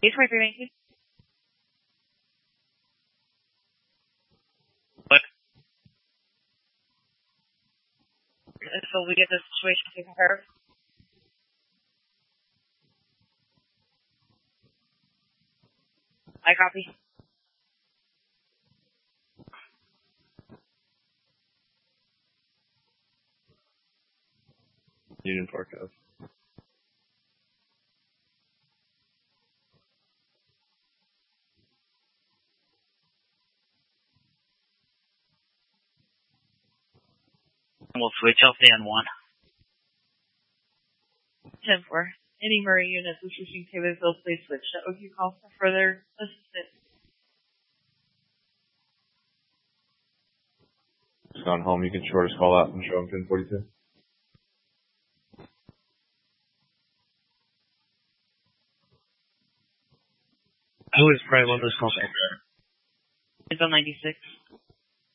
82319. What? So we get this situation taken care of? I copy. Union Park Ave. We'll switch off the N1. 10-4. Any Murray units assisting Taylorville, please switch to Oakview call for further assistance. Just gone home. You can short his call out and show him 1042. Who is probably one of those calls? It's on 96.